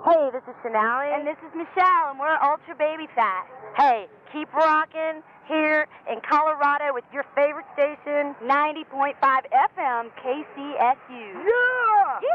Hey, this is Shanali. And this is Michelle, and we're Ultra Baby Fat. Hey, keep rocking here in Colorado with your favorite station, 90.5 FM KCSU. Yeah!